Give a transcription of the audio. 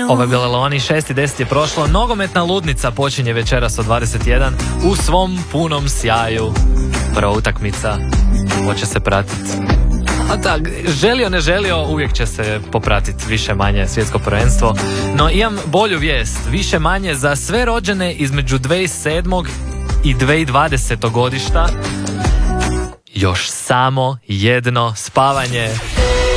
Ovo je bilo Loni, 6:10 je prošlo. Nogometna ludnica počinje večeras od 21 u svom punom sjaju. Prva utakmica, hoće se pratiti. A tak, želio ne želio, uvijek će se popratiti više manje svjetsko prvenstvo. No imam bolju vijest, više manje za sve rođene između 2007. i 2020. godišta. Još samo jedno spavanje.